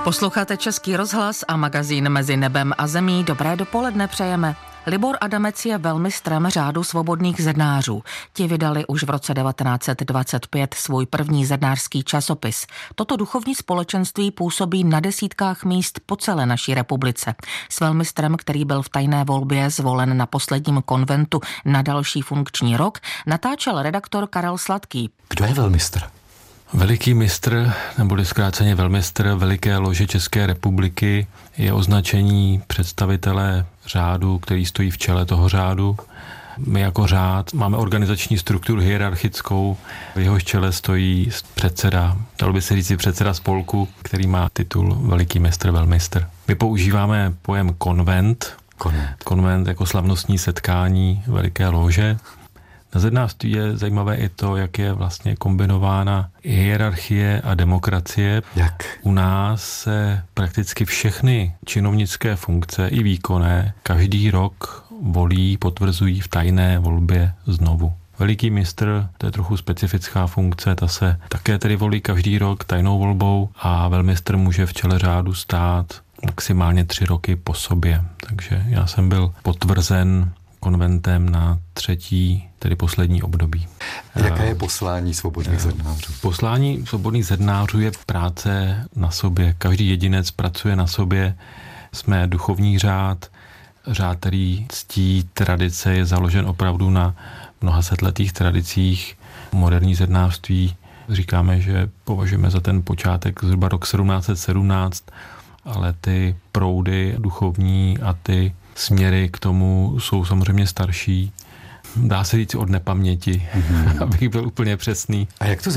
Posloucháte Český rozhlas a magazín Mezi nebem a zemí. Dobré dopoledne přejeme. Libor Adamec je velmistrem řádu svobodných zednářů. Ti vydali už v roce 1925 svůj první zednářský časopis. Toto duchovní společenství působí na desítkách míst po celé naší republice. S velmistrem, který byl v tajné volbě zvolen na posledním konventu na další funkční rok, natáčel redaktor Karel Sladký. Kdo je velmistr? Veliký mistr, neboli zkráceně velmistr Veliké lože České republiky, je označení představitele řádu, který stojí v čele toho řádu. My jako řád máme organizační strukturu hierarchickou, v jehož čele stojí předseda, dalo by se říct předseda spolku, který má titul Veliký mistr, velmistr. My používáme pojem konvent. Konvent jako slavnostní setkání Veliké lože. Na zednářství je zajímavé i to, jak je vlastně kombinována hierarchie a demokracie. Jak? U nás se prakticky všechny činovnické funkce i výkonné každý rok volí, potvrzují v tajné volbě znovu. Veliký mistr, to je trochu specifická funkce, ta se také tedy volí každý rok tajnou volbou a velmistr může v čele řádu stát maximálně 3 roky po sobě. Takže já jsem byl potvrzen konventem na 3., tedy poslední období. Jaké je poslání svobodných zednářů? Poslání svobodných zednářů je práce na sobě. Každý jedinec pracuje na sobě. Jsme duchovní řád, který ctí tradice, je založen opravdu na mnoha setletých tradicích. Moderní zednářství říkáme, že považujeme za ten počátek zhruba rok 1717, ale ty proudy duchovní a ty směry k tomu jsou samozřejmě starší. Dá se říct od nepaměti, abych byl úplně přesný. A jak to